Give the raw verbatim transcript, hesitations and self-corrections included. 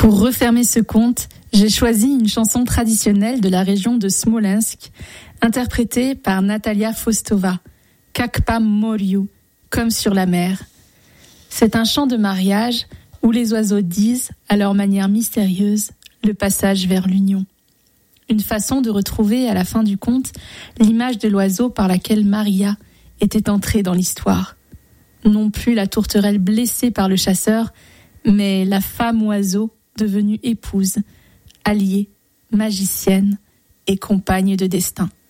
Pour refermer ce conte, j'ai choisi une chanson traditionnelle de la région de Smolensk, interprétée par Natalia Faustova, Как по морю, comme sur la mer. C'est un chant de mariage où les oiseaux disent, à leur manière mystérieuse, le passage vers l'union. Une façon de retrouver à la fin du conte l'image de l'oiseau par laquelle Maria était entrée dans l'histoire. Non plus la tourterelle blessée par le chasseur, mais la femme oiseau devenue épouse, alliée, magicienne et compagne de destin.